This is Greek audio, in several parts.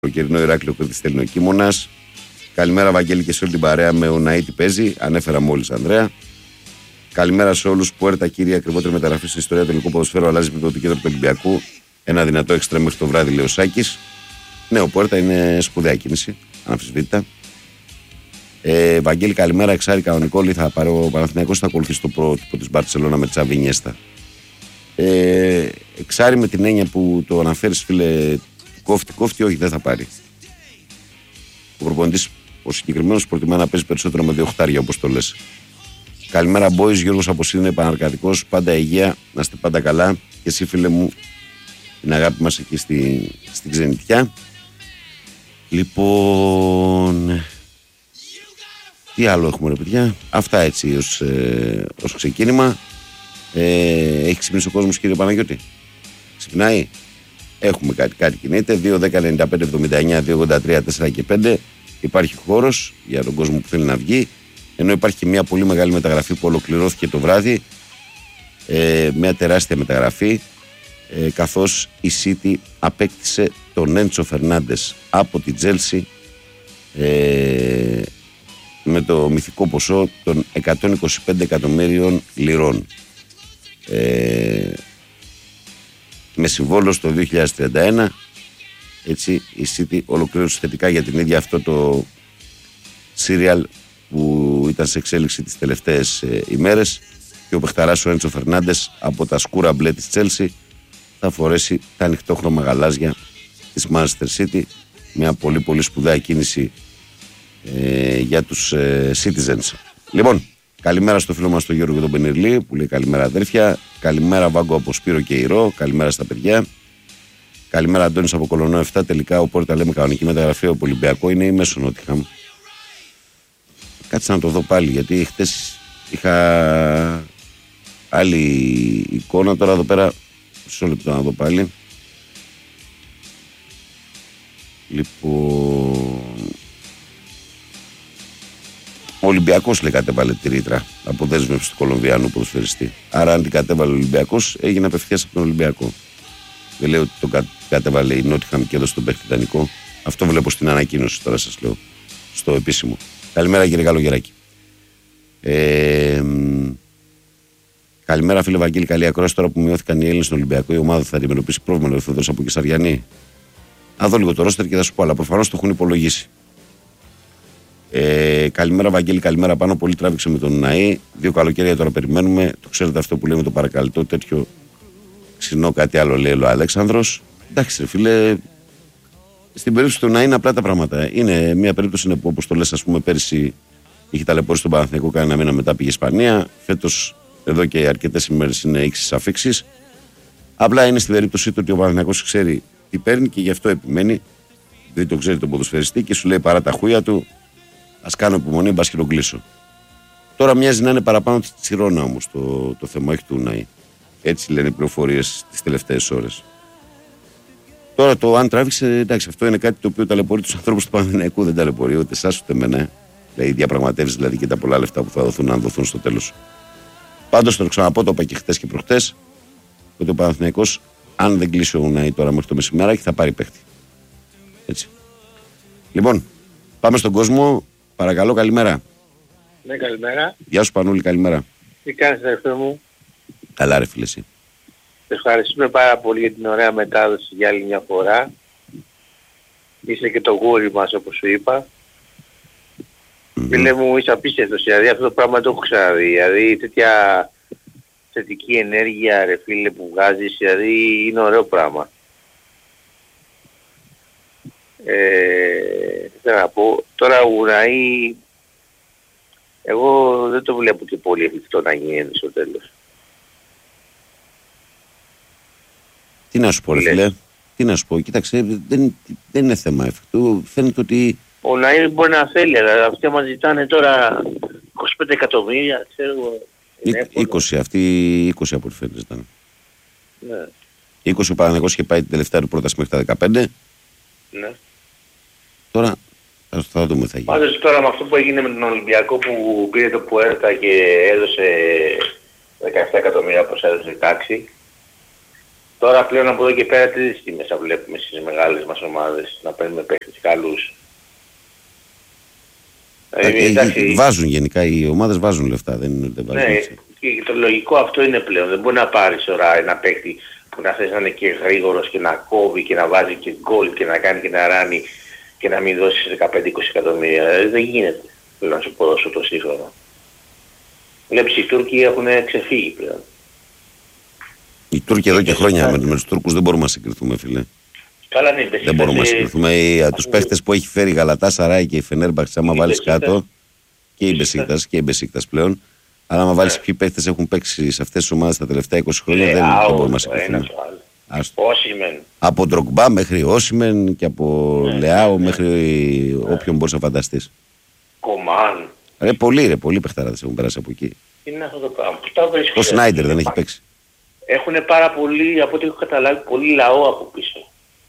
καλοκαιρινό Ηράκλειο Κρήτης στέλνει ο Κίμωνας. Καλημέρα, Βαγγέλη, και σε όλη την παρέα με ο Ναΐ τι παίζει. Ανέφερα μόλις, Ανδρέα. Καλημέρα σε όλους. Πουέρτα, κύριε, ακριβότερη μεταγραφή στην ιστορία του ελληνικού ποδοσφαίρου. Αλλάζει επίπεδο του κέντρου του Ολυμπιακού. Ένα δυνατό εξτρέμ μέχρι το βράδυ, λέει ο Σάκης. Ναι, ο Πουέρτα είναι σπουδαία κίνηση. Αναμφισβήτητα. Βαγγέλη, καλημέρα. Εξάρι κανονικό. Θα πάρει ο Παναθηναϊκός, θα ακολουθήσει το πρότυπο της Μπαρτσελώνα με Τσάβι Ινιέστα. Εξάρι με την έννοια που το αναφέρεις, φίλε, κόφτη, όχι, δεν θα πάρει. Ο προπονητής, ο συγκεκριμένος, προτιμά να παίζει περισσότερο με 2 οχτάρια, όπως το λες. Καλημέρα, boys. Γιώργος από Σίδνεϊ, Παναρκατικός. Πάντα υγεία, να είστε πάντα καλά. Και εσύ, φίλε μου, την αγάπη μας εκεί στην ξενιτιά. Λοιπόν, τι άλλο έχουμε, ρε παιδιά? Αυτά έτσι ως ξεκίνημα. Έχει ξυπνήσει ο κόσμος, κύριε Παναγιώτη? Ξυπνάει? Έχουμε κάτι κινείται. 2-10-95-79, 2-83, 4 και 5. Υπάρχει χώρος για τον κόσμο που θέλει να βγει. Ενώ υπάρχει και μια πολύ μεγάλη μεταγραφή που ολοκληρώθηκε το βράδυ. Μια τεράστια μεταγραφή. Καθώς η City απέκτησε τον Έντσο Φερνάντες από την Chelsea με το μυθικό ποσό των 125 εκατομμύριων λιρών. Με συμβόλαιο στο 2031. Έτσι η City ολοκλήρωσε θετικά για την ίδια αυτό το σύριαλ που ήταν σε εξέλιξη τις τελευταίες ημέρες, και ο παιχταράς ο Έντσο Φερνάντες από τα σκούρα μπλε της Chelsea θα φορέσει τα ανοιχτόχρωμα γαλάζια της Manchester City. Μια πολύ πολύ σπουδαία κίνηση για τους citizens. Λοιπόν, καλημέρα στο φίλο μας τον Γιώργο και τον Πενιρλή που λέει καλημέρα, αδέρφια. Καλημέρα, Βάγκο από Σπύρο και Ηρώ. Καλημέρα στα παιδιά. Καλημέρα, Αντώνης από Κολονό 7. Τελικά ο Πόρτα λέμε κανονική μεταγραφή από Ολυμπιακό είναι η Μέσο Νότιχαμ. Κάτσε να το δω πάλι, γιατί χτες είχα άλλη εικόνα. Τώρα εδώ πέρα, μισό λεπτό να δω πάλι. Λοιπόν, ο Ολυμπιακός, λέει, κατέβαλε τη ρήτρα από δέσμευση του Κολομβιανού ποδοσφαιριστή. Άρα, αν την κατέβαλε ο Ολυμπιακός, έγινε απευθείας από τον Ολυμπιακό. Δεν λέω ότι τον κατέβαλε η Νότιχαμ και έδωσε τον παίχτη δανεικό. Αυτό βλέπω στην ανακοίνωση, τώρα σας λέω, στο επίσημο. Καλημέρα, κύριε Καλογεράκη. Καλημέρα, φίλε Βαγγέλη. Καλή ακρόαση. Τώρα που μειώθηκαν οι Έλληνες στον Ολυμπιακό, η ομάδα θα αντιμετωπίσει πρόβλημα, λέει ο από Κεσαριανή. Να δω λίγο το ρόστερ και θα σου πω, αλλά προφανώς το έχουν υπολογίσει. Καλημέρα, Βαγγέλη. Καλημέρα πάνω. Πολύ τράβηξε με τον Ναΐ. 2 καλοκαίρια τώρα περιμένουμε. Το ξέρετε αυτό που λέμε το παρακαλυτό, τέτοιο ξινό, κάτι άλλο λέει ο Αλέξανδρος. Εντάξει, ρε φίλε, στην περίπτωση του Ναΐ είναι απλά τα πράγματα. Είναι μια περίπτωση που, όπως το λες, ας πούμε, πέρυσι είχε ταλαιπωρήσει στον Παναθηναϊκό, κανένα μήνα μετά πήγε Ισπανία. Φέτος, εδώ και αρκετές ημέρες, είναι ήξεις αφήξεις. Απλά είναι στην περίπτωση του ότι ο Παναθηναϊκός ξέρει τι παίρνει και γι' αυτό επιμένει. Δεν το ξέρει τον ποδοσφαιριστή και σου λέει παρά τα χούια του, ας κάνω υπομονή, μπας και τον κλείσω. Τώρα μοιάζει να είναι παραπάνω τη Τσιρόνα όμως το θέμα, όχι του Ναΐ. Έτσι λένε οι πληροφορίες τις τελευταίες ώρες. Τώρα το αν τράβηξε, εντάξει, αυτό είναι κάτι το οποίο ταλαιπωρεί τους ανθρώπους του Παναθηναϊκού, δεν ταλαιπωρεί ούτε εσάς ούτε εμένα. Δηλαδή, διαπραγματεύσεις δηλαδή και τα πολλά λεφτά που θα δοθούν, αν δοθούν στο τέλος. Πάντως, το ξαναπώ, το είπα και χτες και προχτές, ότι ο Παναθηναϊκός, αν δεν κλείσει ο Ναΐ τώρα μέχρι το μεσημέρι, θα πάρει παίχτη. Έτσι. Λοιπόν, πάμε στον κόσμο. Παρακαλώ, καλημέρα. Ναι, καλημέρα. Γεια σου, Πανούλη, καλημέρα. Τι κάνεις, αδερφέ μου? Καλά, ρε φίλε, εσύ? Ευχαριστούμε πάρα πολύ για την ωραία μετάδοση για άλλη μια φορά. Είσαι και το γούρι μας, όπως σου είπα. Φίλε μου, είσαι απίστευτος, δηλαδή αυτό το πράγμα το έχω ξαναδεί. Δηλαδή τέτοια θετική ενέργεια, ρε φίλε, που βγάζεις, δηλαδή είναι ωραίο πράγμα. Θέλω να πω, τώρα ο Ναΐ, εγώ δεν το βλέπω και πολύ εφικτό να γίνει στο τέλος. Τι να σου πω, ρε φίλε, τι να σου πω, κοίταξε, δεν είναι θέμα εφικτού. Φαίνεται ότι ο Ναΐ μπορεί να θέλει, αλλά αυτοί μας ζητάνε τώρα 25 εκατομμύρια, ξέρω εγώ. 20, αυτοί 20 από ό,τι φαίνεται ήταν. Ναι. 20 ο Παναθηναϊκός είχε πάει την τελευταία του πρόταση μέχρι τα 15. Ναι. Τώρα θα δούμε θα γίνει. Πάντως τώρα με αυτό που έγινε με τον Ολυμπιακό που πήρε το Πουέρτα και έδωσε 17 εκατομμύρια όπως έδωσε 16, Τώρα πλέον από εδώ και πέρα τι τιμές θα βλέπουμε στις μεγάλες μας ομάδες να παίρνουμε παίκτες καλούς. Βάζουν γενικά, οι ομάδες βάζουν λεφτά, δεν είναι ότι δεν βάζουν. Ναι, και το λογικό αυτό είναι πλέον. Δεν μπορεί να πάρεις τώρα ένα παίκτη που να θες να είναι και γρήγορος και να κόβει και να βάζει και γκολ και να κάνει και να ράνει και να μην δώσεις 15-20 εκατομμύρια. Δεν γίνεται πλέον να σου ποδώσω το σύγχρονο. Βλέπεις οι Τούρκοι έχουν ξεφύγει πλέον. Οι Τούρκοι εδώ και χρόνια με τους Τούρκους δεν μπορούμε να συγκριθούμε, φίλε. Καλά, ναι, δεν μπορούμε να συγκριθούμε. Τους παίχτες που έχει φέρει η Γαλατάσαράι και η Φενέρμπαχτσε, άμα βάλεις κάτω, και η Μπεσίκτας πλέον, αλλά άμα βάλεις ποιοι παίχτες έχουν παίξει σε αυτές τις ομάδες τα τελευταία 20 χρόνια, δεν μπορούμε να συγκριθούμε. Από Ντρογκμπά μέχρι Όσιμεν και από Λεάο μέχρι όποιον μπορείς να φανταστείς. Κομάν. Πολλοί παιχταράδες έχουν περάσει από εκεί. Είναι αυτό το πράγμα. Ο Σνάιντερ δεν έχει παίξει. Έχουν πάρα πολύ, από ό,τι έχω καταλάβει, πολύ λαό από πίσω.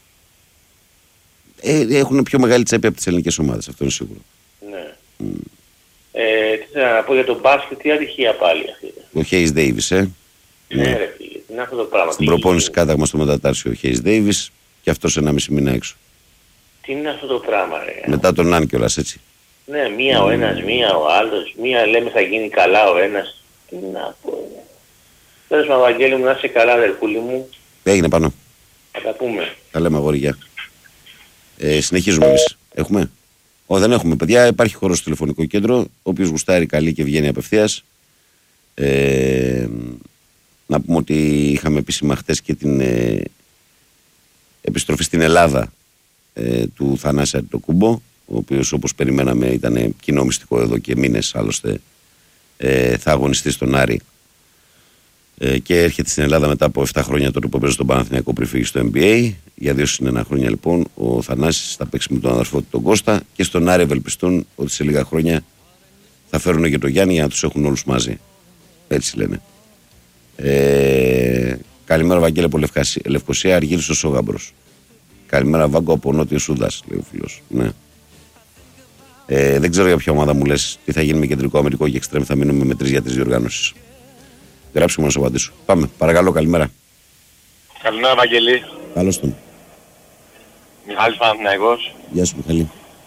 Έχουν πιο μεγάλη τσέπη από τις ελληνικές ομάδες, αυτό είναι σίγουρο. Ναι. Τι θέλω να πω για τον μπάσκετ, τι ατυχία πάλι αυτή. Ο Χέις Ντέιβις, Ναι, ρε φίλε, τι είναι αυτό το πράγμα. Στην προπόνηση κάταγμα στο μετατάρσιο ο Χέις Ντέιβις και αυτός 1,5 μήνα έξω. Τι είναι αυτό το πράγμα, ρε. Μετά τον Αν κιόλας, έτσι. Ναι, μία ο ένας, μία ο άλλος, μία λέμε θα γίνει καλά ο ένας. Τι να πω. Τέλος με Βαγγέλη μου, να είσαι καλά αδερφούλη μου. Έγινε πάνω. Θα τα πούμε. Τα λέμε αγόρια. Συνεχίζουμε εμείς. Έχουμε. Δεν έχουμε παιδιά. Υπάρχει χώρο στο τηλεφωνικό κέντρο. Όποιος γουστάρει καλή και βγαίνει απευθείας. Να πούμε ότι είχαμε επίσημα χτες και την επιστροφή στην Ελλάδα του Θανάση Αντιτοκούμπο, ο οποίος όπως περιμέναμε ήταν κοινό μυστικό εδώ και μήνες, άλλωστε θα αγωνιστεί στον Άρη και έρχεται στην Ελλάδα μετά από 7 χρόνια τώρα που παίζει στον Παναθηναϊκό πριν φύγει στο NBA. Για 2 χρόνια λοιπόν ο Θανάσης θα παίξει με τον αδερφό του τον Κώστα και στον Άρη ευελπιστούν ότι σε λίγα χρόνια θα φέρουν και τον Γιάννη για να τους έχουν όλους μαζί. Έτσι λένε. Καλημέρα Βαγγέλη από Λευκοσία, Αργύρισος ο Γάμπρος. Καλημέρα Βάγκο από Νότιο Σούδας, λέει ο φίλος. Ναι. Δεν ξέρω για ποια ομάδα μου λες τι θα γίνει με κεντρικό αμερικό και εξτρέμ, θα μείνουμε με 3 για τις διοργάνωσεις. Γράψε μου να σου απαντήσω. Πάμε, παρακαλώ, καλημέρα. Καλημέρα Βαγγελή. Καλώς τον. Μιχάλης Παναθηναϊκός. Γεια σου Μιχάλη.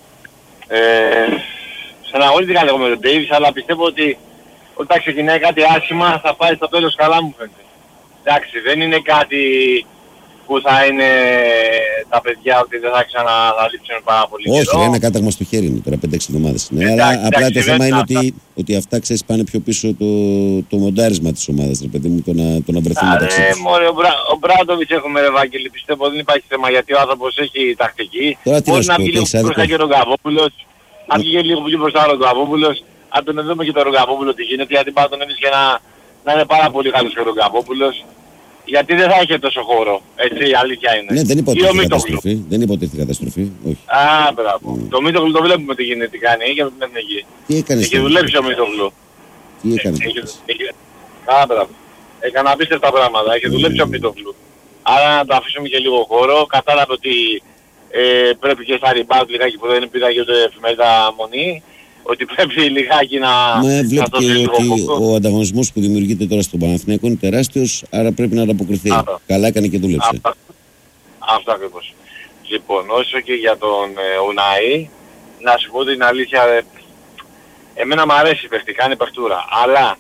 Στεναχωρήθηκα λίγο με τον Ντέιβις, αλλά πιστεύω ότι όταν ξεκινάει κάτι άσχημα θα πάει στο τέλος καλά, μου φαίνεται. Εντάξει, δεν είναι κάτι που θα είναι τα παιδιά ότι δεν θα ξαναλείψουν πάρα πολύ καιρό. Όχι, ένα κάταγμα στο χέρι είναι τώρα, 5-6 εβδομάδες. Ναι, αλλά απλά το θέμα είναι ότι αυτά ξέρεις πάνε πιο πίσω το μοντάρισμα της ομάδας, ρε παιδί μου, το να βρεθούν μεταξύ τους. Ο Μπράντοβιτς έχουμε ρε Βάγγελη, πιστεύω δεν υπάρχει θέμα γιατί ο άνθρωπος έχει τακτική. Μπορεί να βγει λίγο μπροστά και τον Καβόπουλος, να βγει λίγο πιο μπροστά ο Καβόπουλος, αν τον δούμε και τον Καβόπουλο τι γίνεται, γιατί πάντα τον εμείς και να είναι πάρα πολύ καλός και ο Καβόπουλος. Γιατί δεν θα είχε τόσο χώρο, έτσι η αλήθεια είναι. Ναι, δεν είπα ότι ήρθε καταστροφή. Δεν είπα ότι ήρθε καταστροφή, όχι. Α, μπράβο. Το Μίτογλου το βλέπουμε τι γίνεται, τι κάνει, και με την εκεί. Τι έκανε. Έχει δουλέψει ο Μίτογλου. Τι έκανε. Α, μπράβο. Έκανε απίστευτα πράγματα, έχει δουλέψει ο Μίτογλου. Άρα να το αφήσουμε και λίγο χώρο. Κατάλαβε ότι πρέπει και στα rebound λιγάκι που δεν πήρα και ούτε εφημερίδα μονή. Ότι πρέπει λιγάκι να... Ναι, βλέπω και ότι ο ανταγωνισμός που δημιουργείται τώρα στον Παναθηναϊκό είναι τεράστιος, άρα πρέπει να ανταποκριθεί. Καλά έκανε και δούλεψε. Αυτό ακριβώς. Λοιπόν, όσο και για τον Ουναή, να σου πω την αλήθεια, εμένα μου αρέσει παιχτικά, είναι παιχτούρα, αλλά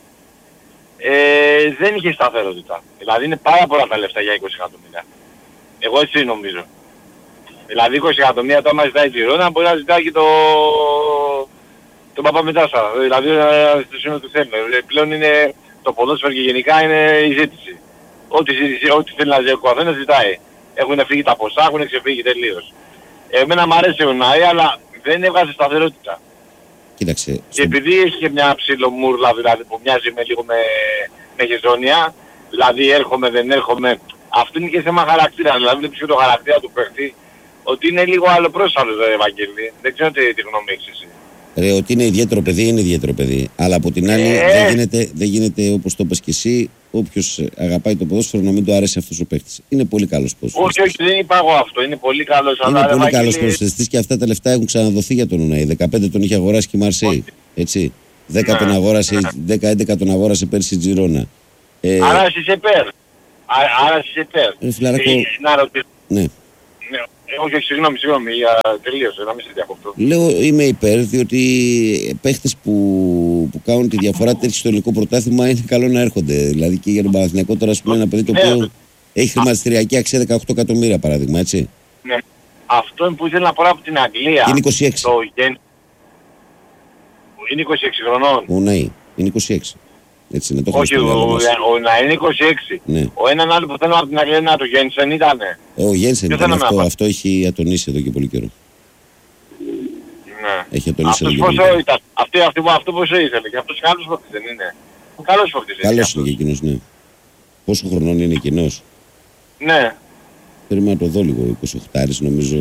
δεν είχε σταθερότητα. Δηλαδή είναι πάρα πολλά τα λεφτά για 20 εκατομμύρια. Εγώ έτσι νομίζω. Δηλαδή 20 εκατομμύρια το άμα ζητάει η Τζιρόνα μπορεί να ζητάει και τον Παπαμετάσα. Δηλαδή στο σύνολο του θέλει. Πλέον είναι το ποδόσφαιρο και γενικά είναι η ζήτηση. Ό,τι θέλει να ζητάει ο καθένας ζητάει. Έχουν φύγει τα ποσά, έχουν ξεφύγει τελείως. Εμένα μου αρέσει ο Νάι, αλλά δεν έβγαζε σταθερότητα. Κοίταξε. Και επειδή έχει και μια ψιλομούρλα δηλαδή που μοιάζει με λίγο με γεζόνια, δηλαδή έρχομαι δεν έρχομαι, αυτό είναι και θέμα χαρακτήρα. Δηλαδή βλέπεις και το χαρακτήρα του παίχτη, ότι είναι λίγο αλλοπρόσαλος, Ευαγγέλη. Δεν ξέρω τι γνώμη έχεις εσύ. Ρε, ότι είναι ιδιαίτερο παιδί, είναι ιδιαίτερο παιδί. Αλλά από την άλλη δεν γίνεται όπως το πες και εσύ, όποιος αγαπάει το ποδόσφαιρο να μην του αρέσει αυτός ο παίκτης. Είναι πολύ καλός ποδοσφαιριστής. Όχι, δεν είπα εγώ αυτό. Είναι πολύ καλός. Είναι πολύ καλός ποδοσφαιριστής και αυτά τα λεφτά έχουν ξαναδοθεί για τον Ουναή. 15 τον είχε αγοράσει και η Μαρσέη. Έτσι. 10 τον αγόρασε, 10-11 τον αγόρασε πέρσι η Τζιρόνα. Άρα εσύ είσαι υπέρ. Άρα είσαι υπέρ. Φιλαράκο, Να ρωτήσω. ναι. Όχι, συγγνώμη, τελείωσε, να μην σε διακοπτώ. Λέω είμαι υπέρ, διότι παίχτες που κάνουν τη διαφορά τέτοιο στο ελληνικό πρωτάθλημα είναι καλό να έρχονται. Δηλαδή και για τον Παναθηναϊκό τώρα, ας πούμε, ένα παιδί το οποίο έχει χρηματιστηριακή αξία 18 εκατομμύρια παράδειγμα, έτσι. Ναι. Αυτό που ήθελα να πω από την Αγγλία. Είναι 26. Είναι 26 χρονών. Ο Ναΐ είναι 26. Έτσι, να το όχι, ο Ναΐ είναι 26. Ναι. Ο έναν άλλο που θέλω από την Αγγλία, το Γένσεν ήτανε. Ο Γένσεν ήταν αυτό έχει ατονίσει εδώ και πολύ καιρό. Ναι. Έχει ατονίσει εδώ και πολύ καιρό. Ήταν. Αυτό πόσο ήθελε. Και αυτός καλός φορτής δεν είναι. Καλός φορτής. Καλός είναι και εκείνος, ναι. Πόσο χρονών είναι εκείνος? Ναι. Πρέπει να το δω λίγο, 28 νομίζω.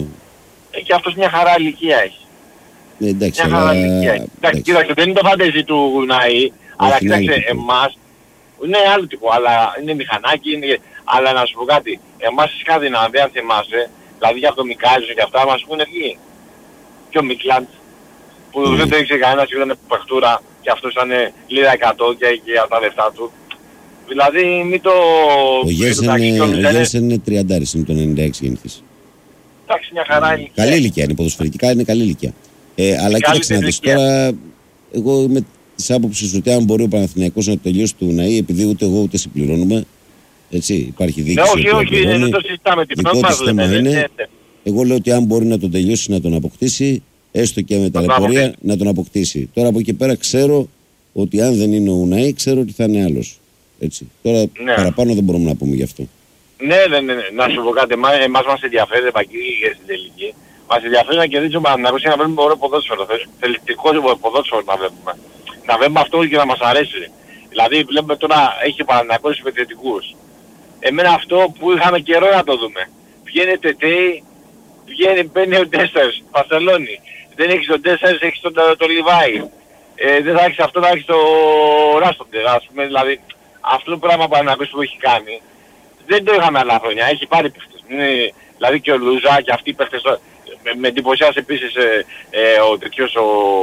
Και αυτός μια χαρά ηλικία έχει. Εντάξει, μια χαρά ηλικία έχει. Εντάξει, κοίταξε, δεν είναι το φαντέζι του Ναΐ, αλλά κοίταξε, εμάς, είναι άλλο τύπο, αλλά είναι μηχανάκι, αλλά να σου πω κάτι, εμάς στη Σκανδιναβία, αν θυμάσαι, δηλαδή για το Μικάζο και αυτά μας έχουν βγει. Και ο Μικλάντ, που δεν το ήξερε κανένας, ήταν παιχτούρα και αυτός ήταν λίρα 100 και τα λεφτά του. Δηλαδή μην το... Ο Γένσεν είναι 30, είναι το 96 γεννηθής. Εντάξει, μια χαρά ηλικία. Καλή ηλικία είναι, ποδοσφαιρικά είναι καλή ηλικία. Αλλά κοίταξε να δεις τώρα, εγώ είμαι της άποψης ότι αν μπορεί ο Παναθηναϊκός να το τελειώσει του Ναΐ, επειδή ούτε εγώ ούτε συμπληρώνουμε, έτσι, υπάρχει διοίκηση. Όχι, δεν το συζητάμε, την πρώτη μας λέμε. Εγώ λέω ότι αν μπορεί να τον τελειώσει, να τον αποκτήσει, έστω και με ταλαιπωρία, να τον αποκτήσει. Τώρα από εκεί πέρα ξέρω ότι αν δεν είναι ο Ναΐ, ξέρω ότι θα είναι άλλος. Έτσι. Τώρα παραπάνω δεν μπορούμε να πούμε γι' αυτό. Ναι, να σου πω κάτι, εμάς μας ενδιαφέρει επαγγελία στην τελική. Μας ενδιαφέρει να κερδίσει ο Παναθηναϊκός και να βλέπουμε ωραίο ποδόσφαιρο. Θελκτικό ποδόσφαιρο να βλέπουμε. Να βλέπουμε αυτό και να μας αρέσει. Δηλαδή βλέπουμε τώρα έχει ο Παναθηναϊκός υπερθετικούς. Εμένα αυτό που είχαμε καιρό να το δούμε. Βγαίνει Τετέι, μπαίνει ο Ντέσσερς, Παστελώνη. Δεν έχεις τον Ντέσσερς, έχεις τον Λιβάη. Δεν θα έχεις αυτό, θα έχεις το Ράστοντε, ας πούμε. Δηλαδή αυτό το πράγμα Παναθηναϊκός που έχει κάνει δεν το είχαμε άλλα χρόνια. Έχει πάρει παίχτες. Δηλαδή και ο Λουζά και αυτοί οι παίχτες. Με εντυπωσιάζει επίσης ο τέτοιος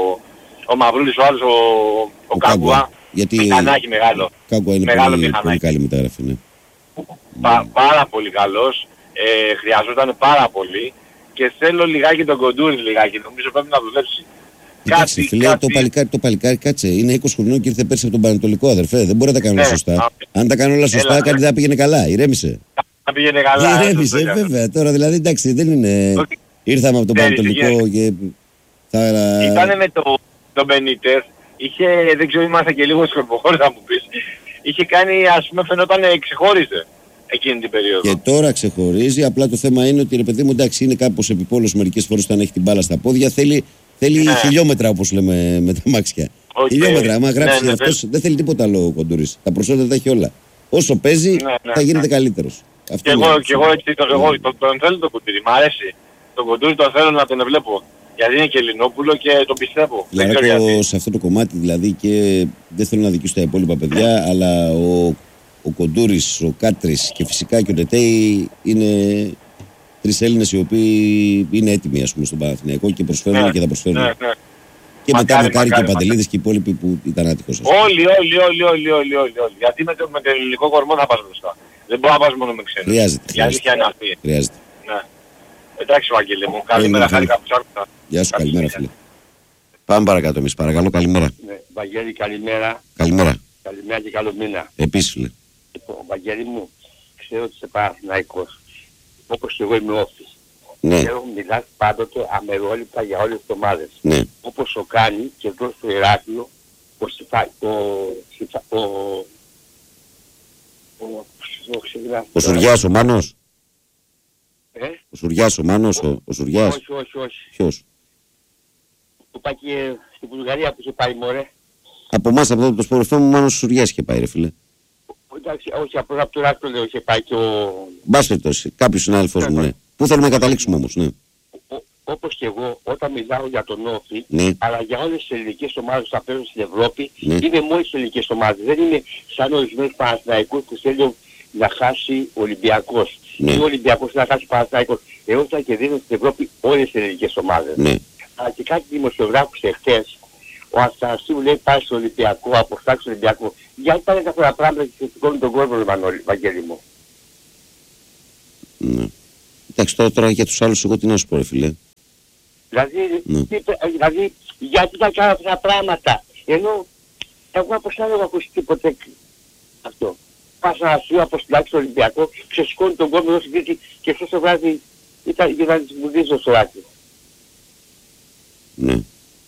ο Μαυρούλης, ο άλλος ο Κάγκουα. Μηχανάκι μεγάλο. Κάγκουα είναι πολύ καλή μεταγραφή, ναι. Πάρα πολύ καλός. Χρειαζόταν πάρα πολύ. Και θέλω λιγάκι τον Κοντούρη λιγάκι. Νομίζω πρέπει να δουλέψει. Κοιτάξτε, φίλε, το παλικάρι κάτσε. Είναι 20 χρονών και ήρθε πέρσι από τον Πανετολικό, αδερφέ. Δεν μπορεί να τα κάνει όλα σωστά. Αν τα κάνει όλα σωστά, κάτι δεν θα πήγαινε καλά. Ηρέμησε. Θα πήγαινε καλά. Ηρέμησε, βέβαια. Τώρα δηλαδή εντάξει, δεν είναι. Ήρθαμε από τον Πανετολικό και. Ήτανε με τον Μπενίτες. Δεν ξέρω, είμαστε και λίγο σκορποχώρες να μου πεις. Είχε κάνει, ας πούμε, φαινόταν ξεχώριζε εκείνη την περίοδο. Και τώρα ξεχωρίζει. Απλά το θέμα είναι ότι ρε παιδί μου, εντάξει, είναι κάπως επιπόλος μερικές φορές όταν έχει την μπάλα στα πόδια. Θέλει χιλιόμετρα, όπως λέμε με τα μάξια. Χιλιόμετρα. Άμα γράψει για αυτός, δεν θέλει τίποτα άλλο ο Κοντούρης. Τα προσόντα τα έχει όλα. Όσο παίζει, θα γίνεται καλύτερος. Και εγώ έτσι τον θέλω το Κοντούρη. Μ' αρέσει. Τον Κοντούρη τον θέλω να τον βλέπω. Γιατί είναι και Ελληνόπουλο και το πιστεύω. Δηλαδή σε αυτό το κομμάτι δηλαδή και δεν θέλω να δικήσω τα υπόλοιπα παιδιά, αλλά ο Κοντούρης, ο Κάτρης και φυσικά και ο Τετέι είναι τρεις Έλληνες οι οποίοι είναι έτοιμοι ας πούμε στον Παναθηναϊκό και προσφέρουν και θα προσφέρουν. Και μετά μακάρι και ο Παντελίδης και οι υπόλοιποι που ήταν άτυχος. Όλοι. Γιατί με τον ελληνικό κορμό θα πας μπροστά. Δεν μπορεί να πας μόνο με ξένους. Χρειάζεται. Εντάξει, Βαγγέλη μου. Καλημέρα, χάρηκα που σ' άκουσα. Γεια σου, καλημέρα φίλε. Πάμε παρακάτω εμείς, παρακαλώ, καλημέρα. Ναι, Βαγγέλη, καλημέρα. Καλημέρα. Καλημέρα και καλό μήνα. Επίσης φίλε. Λοιπόν, Βαγγέλη μου, ξέρω ότι είσαι Παναθηναϊκός. Όπως και εγώ είμαι όφης. Ναι. Ξέρω μιλάς πάντοτε αμερόληπτα για όλες τις ομάδες. Ναι. Όπως το κάνει και εδώ στο Ηράκλειο ο Σουριάς ο Μάνος. Ο Σουριάς ο Μάνος, ο Σουριάς. Όχι. Ποιος? Που πάει και στην Βουλγαρία που είχε πάει μωρέ. Από εμάς από το σπορευτό μου Μάνος Σουριάς είχε πάει ρε φίλε. Εντάξει, όχι, από το Ηράκλειο λέω είχε πάει και ο... Μπάσχετος, κάποιος συνάδελφος μου, ναι. Πού θέλουμε να καταλήξουμε όμως, ναι. Όπως και εγώ, όταν μιλάω για τον Όφη, ναι. αλλά για όλες τις ελληνικές ομάδες που θα παίζουν στην Ευρώπη, είναι μόνο τις ελληνικές ομάδες. Δεν είναι σαν ορισμένους Παναθηναϊκούς που θέλουν να χάσει ο Ολυμπιακός. Ναι. Ή ο Ολυμπιακός να χάσει ο Παναθηναϊκός. Εγώ θα κερδίσω στην Ευρώπη όλες τις ελληνικές ομάδες. Ναι. Αλλά και κάτι δημοσιογράφους εχθές, ο Αθανασίου λέει πάει στο Ολυμπιακό, αποστάξει στο Ολυμπιακό. Γιατί πάνε τα πράγματα και σηκώνουν τον κόσμο, Βαγγέλη μου. Ναι. Εντάξει, τώρα για τους άλλους εγώ τι να σου πω, ρε φίλε. Δηλαδή, γιατί θα κάνω αυτά τα πράγματα. Ενώ εγώ από εσάς δεν έχω ακούσει τίποτε αυτό. Πας να σου αποστηλάξει στο Ολυμπιακό, ξεσηκώνει τον κόσμο εδώ στην Κρήτη και αυτό το βράδυ ήταν για να τις βουδίζει το σωράκι. Ναι.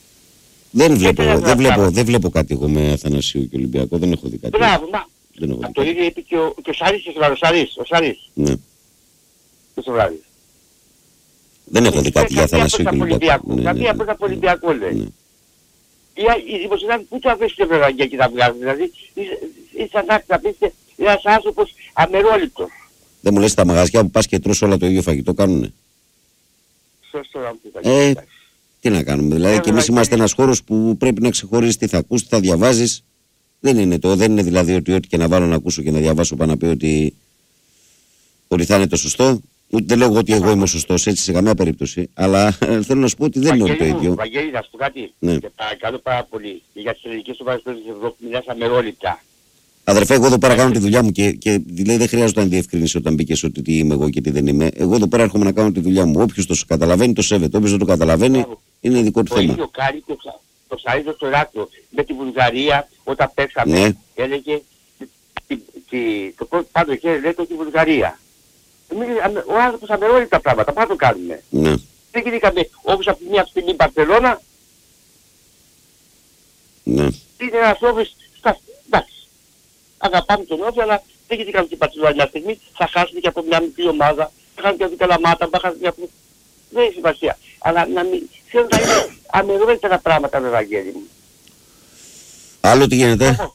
Δεν βλέπω κάτι εγώ με Αθανασίου και Ολυμπιακό, δεν έχω δει κάτι. Μπράβο, το ίδιο είπε και ο Σαρής, ο Σαρής. Ναι. Το βράδυ. Δεν έχω δει κάτι για Αθανασίου και Ολυμπιακό. Καμία πρώτα από Ολυμπιακό λέει. Οι δημοσιογράφοι πού το αφήσετε βέβαια και εκεί να βγάζουν, δηλαδή ήσαν να πείστε ένας άνθρωπος αμερόληπτος. Δεν μου λες τα μαγαζιά που πας και τρως όλα το ίδιο φαγητό κάνουνε. Σωστό να μου πείτε. Τι να κάνουμε, δηλαδή και εμείς είμαστε ένας χώρος που πρέπει να ξεχωρίσεις τι θα ακούσεις, τι θα διαβάζεις. Δεν είναι δηλαδή ότι ό,τι και να βάλω να ακούσω και να διαβάσω πάνω να πει ότι θα είναι το σωστό. Ούτε δεν λέω ότι εγώ είμαι σωστός έτσι σε καμία περίπτωση, αλλά θέλω να σου πω ότι δεν είναι όλο το ίδιο. Βαγγέλη, να σου πω κάτι. Και παρακαλώ πάρα πολύ. Για τις ελληνικές ομάδες της Ευρώπης μιλάς αμερόληπτα. Αδερφέ, εγώ εδώ πέρα κάνω τη δουλειά μου και δηλαδή δεν χρειάζεται να διευκρινίσει όταν μπήκες ότι τι είμαι εγώ και τι δεν είμαι. Εγώ εδώ πέρα έρχομαι να κάνω τη δουλειά μου. Όποιος το καταλαβαίνει το σέβεται. Όποιος δεν το καταλαβαίνει είναι δικό του θέμα. Το ίδιο κάνει το Σαρίδο στο Ράκλο με τη Βουλγαρία όταν παίξαμε. Έλεγε το πρώτο πάντο χέρι λέει το τη Βουλγαρία. Ο άνθρωπος αμερόληπτα πράγματα, πάντα το κάνουμε. Ναι. Δεν γινήκαμε όπως από μια στιγμή Μπαρσελόνα. Ναι. Είναι ένας όφης, εντάξει. Αγαπάμε τον Όφη, αλλά δεν γινήκαμε την Μπαρσελόνα μια στιγμή. Θα χάσουν και από μια μικρή ομάδα, θα χάσουν και από την Καλαμάτα, θα χάσουν και από... Δεν έχει σημασία. Αλλά να μην... Θέλω να είναι αμερόληπτα τα πράγματα, Ευαγγέλη μου. Άλλο τι γίνεται.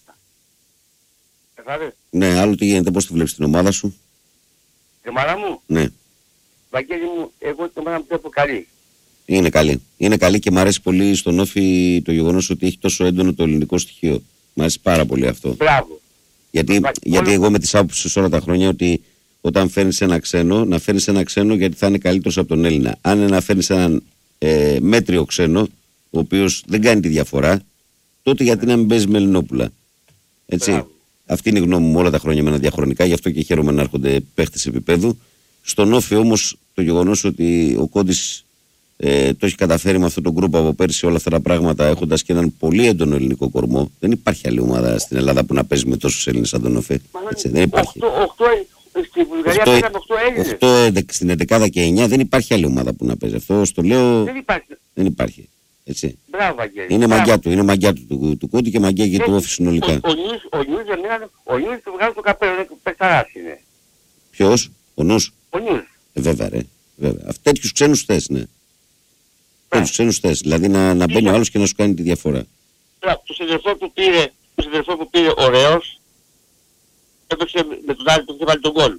Ναι, άλλο τι γίνεται, πώς τη βλέπεις την ομάδα σου. Η ομάδα μου. Ναι. Βαγγέλη μου, εγώ την ομάδα μου βλέπω καλή. Είναι καλή. Είναι καλή και μου αρέσει πολύ στον Όφη το γεγονός ότι έχει τόσο έντονο το ελληνικό στοιχείο. Μου αρέσει πάρα πολύ αυτό. Μπράβο. Γιατί εγώ με τις άποψεις όλα τα χρόνια ότι όταν φέρνεις ένα ξένο, να φέρνεις ένα ξένο γιατί θα είναι καλύτερος από τον Έλληνα. Αν είναι να φέρνεις έναν μέτριο ξένο, ο οποίος δεν κάνει τη διαφορά, τότε γιατί να μην παίζει με Ελληνόπουλα. Έτσι. Μπράβο. Αυτή είναι η γνώμη μου όλα τα χρόνια με ένα διαχρονικά, γι' αυτό και χαίρομαι να έρχονται παίχτες επίπεδου. Στον Όφη όμως το γεγονός ότι ο Κόντης το έχει καταφέρει με αυτόν τον γκρουπ από πέρσι όλα αυτά τα πράγματα, έχοντας και έναν πολύ έντονο ελληνικό κορμό. Δεν υπάρχει άλλη ομάδα στην Ελλάδα που να παίζει με τόσους Έλληνες σαν τον Όφη. Δεν υπάρχει. 8 στη Βουλγαρία παίζανε 8 Έλληνες. Στην 11 και 9 δεν υπάρχει άλλη ομάδα που να παίζει. Αυτό στο λέω. Δεν υπάρχει. Έτσι. Μπράβο, είναι μαγιά του Κόντι και μαγιά και του Όφη συνολικά. Ο Νιούς του βγάζει το καπέλο, πεκταράς είναι. Ποιος, ο Νους. Ο Νιούς. Βέβαια ρε, βέβαια. Τέτοιους ξένους θες, ναι. Τέτοιους ξένους θες, δηλαδή να μπαίνει ο άλλος και να σου κάνει τη διαφορά. Το συνδελφό που πήρε ωραίος, έπαιξε με τον άλλο που είχε βάλει τον γκολ.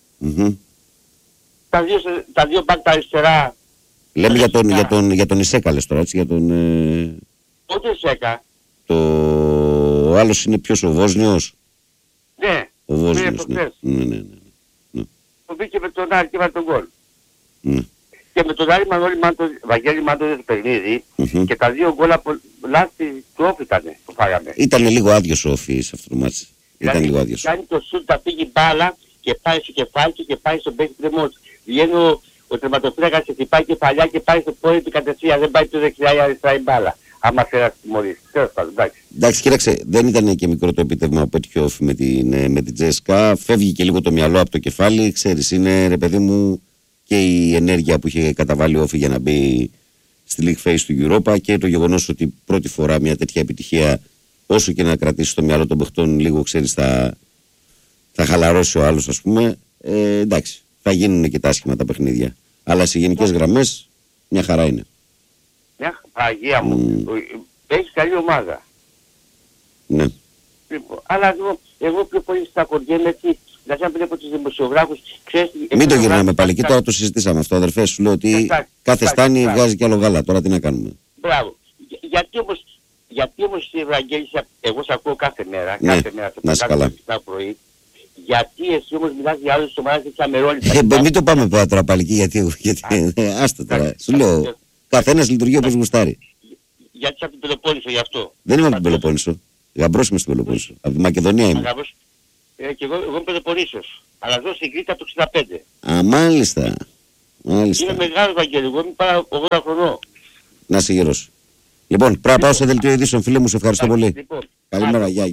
Τα δύο μπακ τα αριστερά. Λέμε για τον Ισέκα λες τώρα, έτσι, για τον... Όχι Ισέκα. Ο άλλος είναι ποιος, ο Βόσνιος. Ναι. Ο Βόσνιος, ναι. Το μπήκε με τον Άρη και βάλει τον γκολ. Ναι. Και με τον Άρη Βαγγέλη Μάντο το παιχνίδι και τα δύο γκολ από λάθη του Όφη ήτανε που φάγαμε. Ήτανε λίγο άδειος ο Όφη σε αυτό το μάτσι. Ήταν λίγο άδειος. Κάνει το σουτ, τα φύγει μπάλα και πάει στο κεφάλι του και πάει στον παίκτη τρεμός. Βγαίνει ο τερματοφύλακας και χτυπάει κεφαλιά και πάει στο πόδι του κατευθείαν, δεν πάει το δεξιά ή αριστερά η μπάλα. Άμα θέλει να τιμωρήσει. Εντάξει, κοίταξε, δεν ήταν και μικρό το επίτευγμα που πέτυχε ο Όφη με την Τζέσκα. Φεύγει και λίγο το μυαλό από το κεφάλι. Ξέρεις, είναι ρε παιδί μου και η ενέργεια που είχε καταβάλει ο Όφη για να μπει στη League Phase του Europa και το γεγονός ότι πρώτη φορά μια τέτοια επιτυχία, όσο και να κρατήσει το μυαλό των παιχτών, λίγο ξέρεις, θα χαλαρώσει ο άλλος, ας πούμε. Εντάξει, θα γίνουν και τα άσχημα τα παιχνίδια. Αλλά σε γενικές γραμμές μια χαρά είναι. Μια Αγία μου, έχει καλή ομάδα. Ναι. Λοιπόν, αλλά εγώ πιο πολύ στεναχωριέμαι έτσι, δηλαδή αν βλέπω τους δημοσιογράφους, ξέρεις... Μην το γυρνάμε πάλι, και τώρα το συζητήσαμε αυτό, αδερφέ, σου λέω ότι κάθε στάνη βγάζει κι άλλο γάλα, τώρα τι να κάνουμε. Μπράβο. Γιατί όμως η Ευαγγέλισσα, εγώ σε ακούω κάθε μέρα, σε καλά. Πρωί, γιατί εσύ όμως μιλάς για άλλες ομάδες και αμερόληπτα. Μην το πάμε τώρα πάλι, γιατί άστα τώρα, σου λέω. Καθένας λειτουργεί όπως γουστάρει. Γιατί από την Πελοπόννησο γι' αυτό. Δεν είμαι από την Πελοπόννησο. Γαμπρός είμαι στην Πελοπόννησο. Από τη Μακεδονία είμαι. Και εγώ είμαι Πελοποννήσος. Αλλά ζω στην Κρήτη από το 65. Α, μάλιστα. Είμαι μεγάλος, Βαγγέλη, εγώ είμαι πάρα 80 χρονών. Να είσαι γερός. Λοιπόν, πρέπει να πάω σε δελτίο ειδήσεων, φίλε μου, σε ευχαριστώ πολύ. Λοιπόν, καλημέρα, γεια.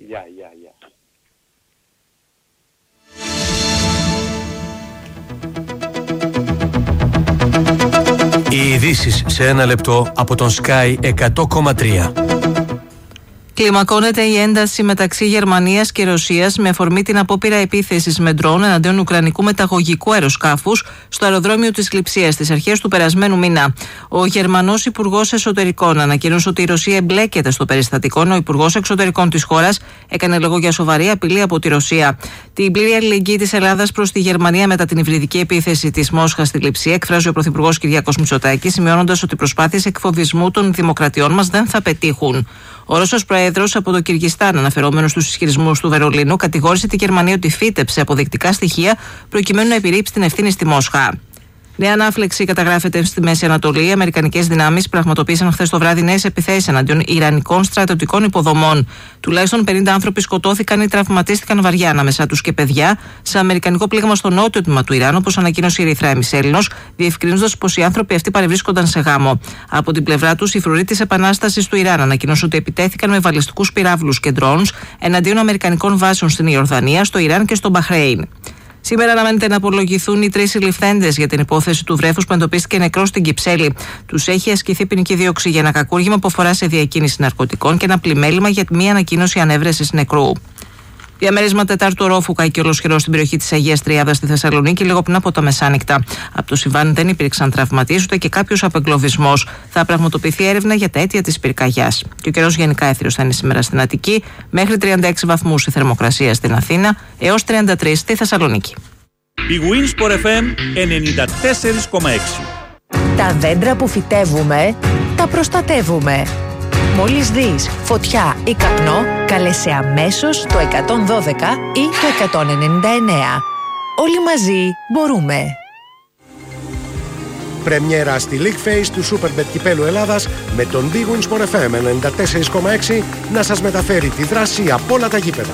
Οι ειδήσεις σε ένα λεπτό από τον Sky 100,3. Κλιμακώνεται η ένταση μεταξύ Γερμανίας και Ρωσίας με αφορμή την απόπειρα επίθεσης με ντρόουν εναντίον ουκρανικού μεταγωγικού αεροσκάφους στο αεροδρόμιο της Λειψίας στις αρχές του περασμένου μήνα. Ο Γερμανός Υπουργός Εσωτερικών ανακοίνωσε ότι η Ρωσία εμπλέκεται στο περιστατικό, ενώ ο Υπουργός Εξωτερικών της χώρας έκανε λόγο για σοβαρή απειλή από τη Ρωσία. Την πλήρη αλληλεγγύη της Ελλάδας προς τη Γερμανία μετά την υβριδική επίθεση της Μόσχας στη Λειψία εκφράζει ο Πρωθυπουργός Κυριάκος Μητσοτάκης, σημειώνοντας ότι οι προσπάθειες εκφοβισμού των δημοκρατιών μας δεν θα πετύχουν. Ο Ρώσος Πρόεδρος από το Κυργιστάν, αναφερόμενος στους ισχυρισμούς του Βερολίνου, κατηγόρησε τη Γερμανία ότι φύτεψε αποδεικτικά στοιχεία προκειμένου να επιρρύψει την ευθύνη στη Μόσχα. Νέα ανάφλεξη καταγράφεται στη Μέση Ανατολή. Οι αμερικανικές δυνάμεις πραγματοποίησαν χθες το βράδυ νέες επιθέσεις εναντίον ιρανικών στρατιωτικών υποδομών. Τουλάχιστον 50 άνθρωποι σκοτώθηκαν ή τραυματίστηκαν βαριά, ανάμεσά τους και παιδιά, σε αμερικανικό πλήγμα στο νότιο τμήμα του Ιράν, όπως ανακοίνωσε η Ερυθρά Εμισέλινος, διευκρινίζοντας πως οι άνθρωποι αυτοί παρευρίσκονταν σε γάμο. Από την πλευρά τους, η φρουρή της Επανάστασης του Ιράν ανακοίνωσε ότι επιτέθηκαν με βαλιστικούς πυράβλους και ντρόουνς εναντίον αμερικανικών βάσεων στην Ιορδανία, στο Ιράν και στο Μπαχρέιν. Σήμερα αναμένεται να απολογηθούν οι 3 συλληφθέντες για την υπόθεση του βρέφους που εντοπίστηκε νεκρός στην Κυψέλη. Τους έχει ασκηθεί ποινική δίωξη για ένα κακούργημα που αφορά σε διακίνηση ναρκωτικών και ένα πλημέλημα για μία ανακοίνωση ανέβρεσης νεκρού. Διαμέρισμα τετάρτου ορόφου καήκε ολοσχερό στην περιοχή της Αγίας Τριάδας στη Θεσσαλονίκη λίγο πριν από τα μεσάνυχτα. Από το συμβάν δεν υπήρξαν τραυματίες ούτε και κάποιος απεγκλωβισμός. Θα πραγματοποιηθεί έρευνα για τα αίτια της πυρκαγιάς. Και ο καιρός γενικά έθριος θα είναι σήμερα στην Αττική, μέχρι 36 βαθμούς η θερμοκρασία στην Αθήνα, έως 33 στη Θεσσαλονίκη. Η Winsport FM 94,6. Τα δέντρα που φυτεύουμε, τα προστατεύουμε. Μόλις δεις φωτιά ή καπνό, κάλεσε αμέσως το 112 ή το 199. Όλοι μαζί μπορούμε. Πρεμιέρα στη League Phase του Superbet Κυπέλλου Ελλάδας με τον Big Win Sport FM 94,6 να σας μεταφέρει τη δράση από όλα τα γήπεδα.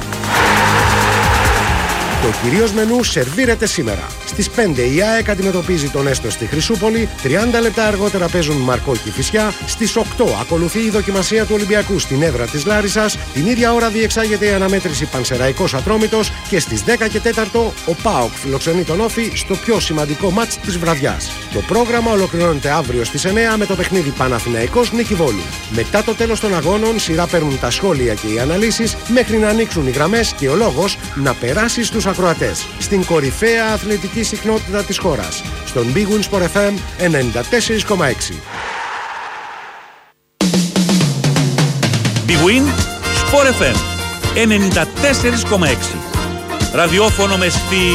Το κυρίως μενού σερβίρεται σήμερα. Στις 5 η ΑΕΚ αντιμετωπίζει τον Έστω στη Χρυσούπολη, 30 λεπτά αργότερα παίζουν Μαρκό και Κηφισιά, στις 8 ακολουθεί η δοκιμασία του Ολυμπιακού στην έδρα της Λάρισσας, την ίδια ώρα διεξάγεται η αναμέτρηση Πανσεραϊκός Ατρόμητος και στις 10 και 4 ο ΠΑΟΚ φιλοξενεί τον Όφη στο πιο σημαντικό μάτς της βραδιάς. Το πρόγραμμα ολοκληρώνεται αύριο στις 9 με το παιχνίδι Παναθηναϊκός Νίκη Βόλου. Μετά το τέλος των αγώνων σειρά παίρνουν τα σχόλια και οι αναλύσεις μέχρι να ανοίξουν οι γραμμές και ο λόγος να περάσει στους ακροατές. Στην κορυφαία αθλητική συχνότητα της χώρας. Στον Big Win Sport FM 94,6. Big Win Sport FM 94,6. Ραδιόφωνο με στυλ